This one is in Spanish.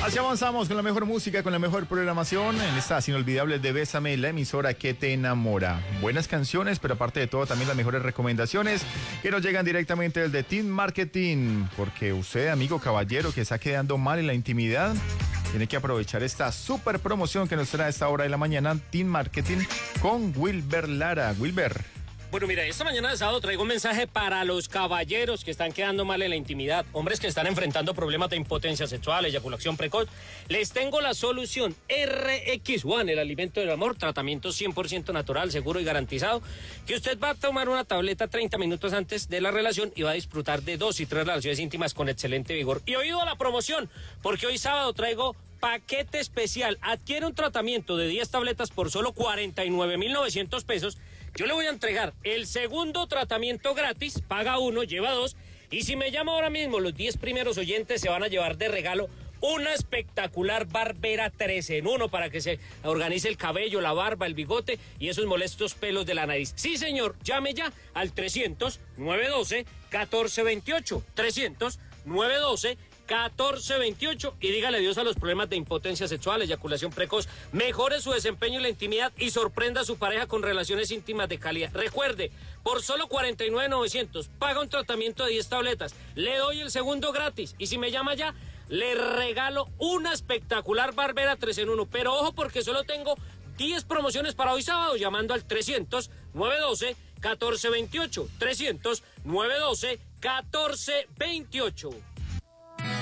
Así avanzamos con la mejor música, con la mejor programación en estas inolvidables de Bésame, la emisora que te enamora. Buenas canciones, pero aparte de todo también las mejores recomendaciones que nos llegan directamente desde Team Marketing. Porque usted, amigo caballero, que está quedando mal en la intimidad, tiene que aprovechar esta super promoción que nos trae a esta hora de la mañana, Team Marketing con Wilber Lara. Wilber. Bueno, mira, esta mañana de sábado traigo un mensaje para los caballeros que están quedando mal en la intimidad, hombres que están enfrentando problemas de impotencia sexual, eyaculación precoz. Les tengo la solución RX1, el alimento del amor, tratamiento 100% natural, seguro y garantizado, que usted va a tomar una tableta 30 minutos antes de la relación y va a disfrutar de 2 y 3 relaciones íntimas con excelente vigor. Y oído a la promoción, porque hoy sábado traigo paquete especial. Adquiere un tratamiento de 10 tabletas por solo 49,900 pesos. Yo le voy a entregar el segundo tratamiento gratis, paga 1, lleva 2, y si me llama ahora mismo, los 10 primeros oyentes se van a llevar de regalo una espectacular barbera 3 en 1 para que se organice el cabello, la barba, el bigote y esos molestos pelos de la nariz. Sí, señor, llame ya al 300-912-1428, 300-912-1428 y dígale adiós a los problemas de impotencia sexual, eyaculación precoz, mejore su desempeño en la intimidad y sorprenda a su pareja con relaciones íntimas de calidad. Recuerde, por solo 49,900 paga un tratamiento de 10 tabletas, le doy el segundo gratis y si me llama ya, le regalo una espectacular barbera 3 en 1, pero ojo porque solo tengo 10 promociones para hoy sábado llamando al 300-912-1428, 300-912-1428.